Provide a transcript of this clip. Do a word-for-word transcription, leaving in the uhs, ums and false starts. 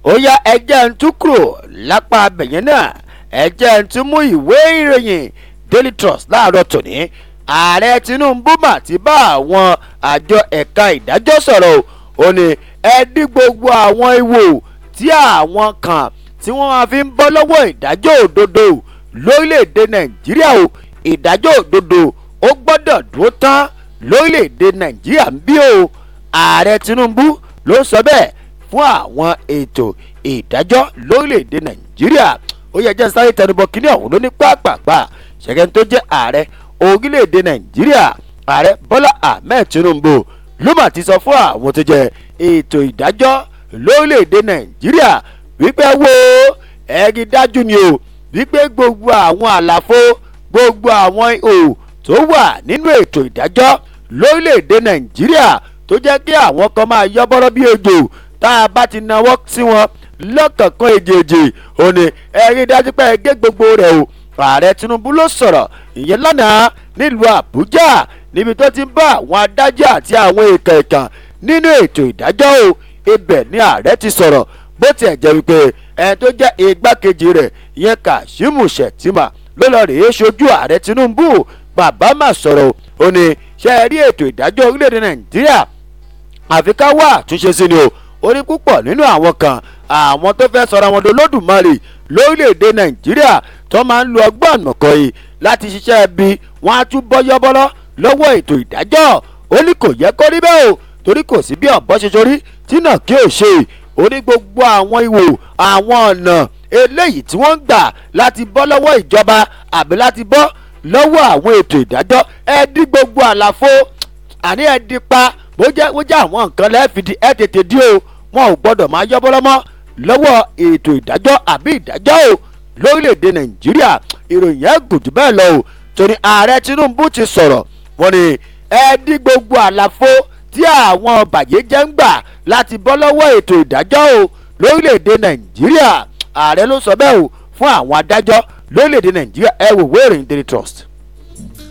ó yá ẹjẹ́ ń tún kúrò lápá abẹ̀yẹn náà ẹjẹ́ ń tún mú ìwé ìròyìn Daily Trust láàárọ̀ tòní. ààrẹ Tinubu mà ti bá àwọn àjọ ẹ̀ka ìdájọ́ sọ̀rọ̀ ó ní ẹ dí gbogbo àwọn ìwò tí àwọn kan tí wọ́n máa fi ń bọ́ lọ́wọ́ ìdájọ́ òdodo lórílẹ̀‐èdè Nàìjíríà o. ìdájọ́ òdodo ó gbọ́dọ̀ dúró tán lórílẹ̀‐èdè Nàìjíríà ń bí o. ààrẹ Tinubu ló sọ bẹ́ẹ̀ fún àwọn ètò ìdájọ́ lórílẹ̀‐èdè Nàìjíríà. ó yẹ jẹ́ sáré tẹnubọ kínní ọ̀hún ló ní pàápàá ṣẹ́gẹ́ tó jẹ́ ààrẹ orílẹ̀‐èdè Nàìjíríà ààrẹ Bọ́lá Ahmed Tinubu ló mà ti sọ fún àwọn tó jẹ́ ètò ìdájọ́ lórílẹ̀‐èdè Nàìjíríà wípé wo ẹ̀rí dájú ni o wípé gbogbo àwọn àlàfo gbogbo àwọn ihò tó wà nínú ètò ìdájọ́ lórílẹ̀‐èdè Nàìjíríà tó jẹ́ kí àwọn kan máa yọ́ bọ́rọ́ bí ejò tá a bá ti nawọ́ sí wọn lọ́kọ̀ọ̀kan èjèèjì ò ní ẹ̀rí dájú pé ẹgẹ́ gbogbo rẹ̀ o. ààrẹ Tinubu ló sọ̀rọ̀ ìyẹn lánàá nílùú Àbújá níbi tó ti ń bá àwọn adájọ́ àti àwọn èèkàn ìkàn nínú ètò ìdájọ́ o. ibẹ̀ ni ààrẹ ti sọ̀rọ̀ bó tiẹ̀ jẹ́ wípé ẹni tó jẹ́ igbákejì rẹ̀ ìyẹn Kashimu Shettima ló lọ rèé ṣojú ààrẹ Tinubu. bàbá mà sọ̀rọ̀ ó ní ṣe é rí ètò ìdájọ́ orílẹ̀-èdè Nàìjíríà àfi ká wá àtúnṣe sí ni o. ó ní púpọ̀ nínú àwọn kan àwọn tó fẹ́ sọ̀rọ̀ àwọn dolódùmarè lórílẹ̀‐èdè Nàìjíríà tó máa ń lo ọgbọ́n ànàkọ́ yìí láti ṣiṣẹ́ bí wọ́n á tún bọ́ yọ́bọ́lọ́ lọ́wọ́ ètò ìdájọ́. ó ní kò yẹ kó rí bẹ́ẹ̀ o torí kò sí bí ọ̀bọ ṣe sorí tí náà kí ò ṣe. ó ní gbogbo àwọn ìwò àwọn ọ̀nà eléyìí tí wọ́n ń gbà láti bọ́ lọ́wọ́ ìjọba àbí láti bọ́ lọ́wọ́ àwọn ètò ìdájọ́ ẹ dí gbogbo àlàfo àní ẹ dí pa bó jẹ́ bó jẹ́ àwọn nǹkan lẹ́ẹ̀fìdí ẹ tètè dí o. wọn ò gbọ́dọ̀ máa yọ́ bọ́lọ́mọ́ lọ́wọ́ ètò ìdájọ́ àbí ìdájọ́ o lórílẹ̀‐èdè Nàìjíríà. ìròyìn ẹ̀ gùn jù bẹ́ẹ̀ lọ o torí ààrẹ Tinubu ti sọ̀rọ̀ wọ́n ní ẹ dí gbogbo àlàfo tí àwọn bàjẹ́jẹ́ ń gbà láti bọ́ lọ́wọ́ ètò ìdájọ́ o lórílẹ̀‐èdè Nàìjíríà. ààrẹ ló sọ bẹ́ẹ̀ o fún àwọn adájọ́ lórílẹ̀‐èdè Nàìjíríà. ẹ wò wé ìròyìn Daily Trust.